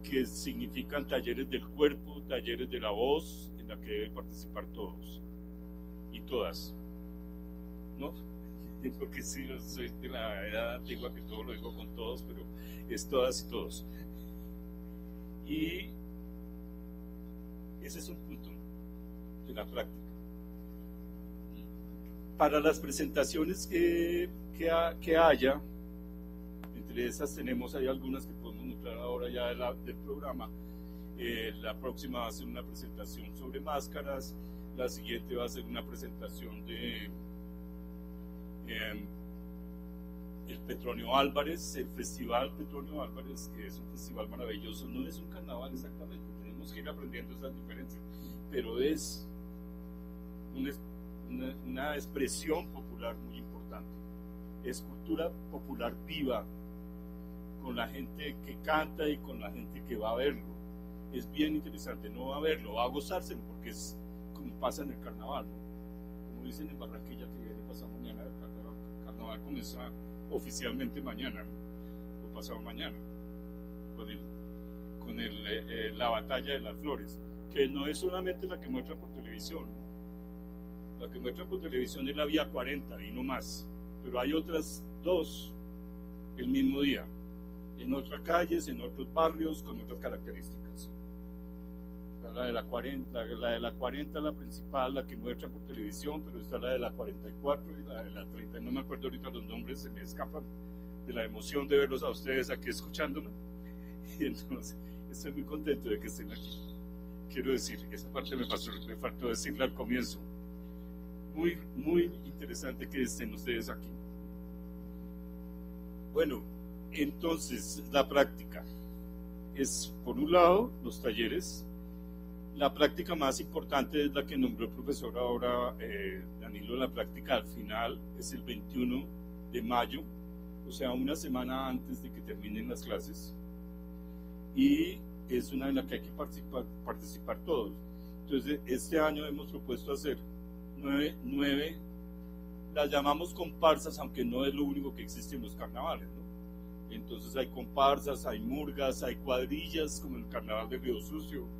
que significan talleres del cuerpo, talleres de la voz, en la que deben participar todos y todas, ¿no? Porque sí, yo soy de la edad antigua que todo lo digo con todos, pero es todas y todos. Y ese es un punto de la práctica. Para las presentaciones que haya, entre esas tenemos, hay algunas que podemos mostrar ahora ya del programa. La próxima va a ser una presentación sobre máscaras, la siguiente va a ser una presentación de el Petronio Álvarez, el Festival Petronio Álvarez, que es un festival maravilloso, no es un carnaval exactamente, tenemos que ir aprendiendo esas diferencias, pero es una expresión popular muy importante, es cultura popular viva, con la gente que canta y con la gente que va a verlo. Es bien interesante, no va a verlo, va a gozárselo, porque es como pasa en el carnaval, ¿no? Como dicen en Barranquilla, que viene pasado mañana, el carnaval comienza oficialmente mañana, ¿no? O pasado mañana, con la batalla de las flores, que no es solamente la que muestran por televisión, ¿no? La que muestran por televisión es la Vía 40 y no más, pero hay otras dos el mismo día, en otras calles, en otros barrios, con otras características. La de la 40, la principal, la que muestra por televisión, pero está la de la 44 y la de la 30, no me acuerdo ahorita los nombres, se me escapan de la emoción de verlos a ustedes aquí escuchándome, y entonces estoy muy contento de que estén aquí. Quiero decir, esa parte me faltó decirla al comienzo. Muy, muy interesante que estén ustedes aquí. Bueno, entonces la práctica es, por un lado, los talleres. La práctica más importante es la que nombró el profesor ahora, Danilo. La práctica al final es el 21 de mayo, o sea, una semana antes de que terminen las clases, y es una en la que hay que participar todos. Entonces, este año hemos propuesto hacer nueve, las llamamos comparsas, aunque no es lo único que existe en los carnavales, ¿no? Entonces hay comparsas, hay murgas, hay cuadrillas, como el carnaval de Río Sucio,